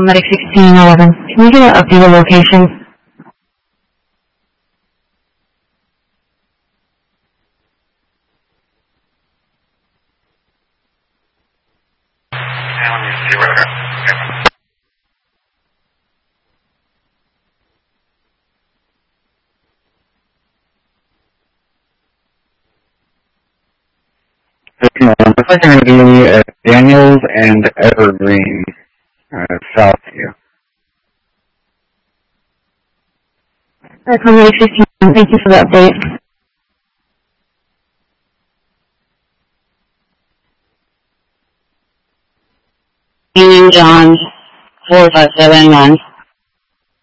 Medic 1611. Can you get an updated location? Looks like you're going to be at Daniels and Evergreen, south of you. Medic 16, thank you for the update. John 4571.